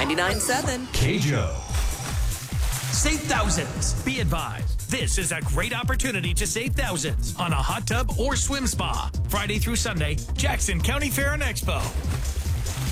99.7 KJO. Save thousands. Be advised, this is a great opportunity to save thousands on a hot tub or swim spa. Friday through Sunday, Jackson County Fair and Expo.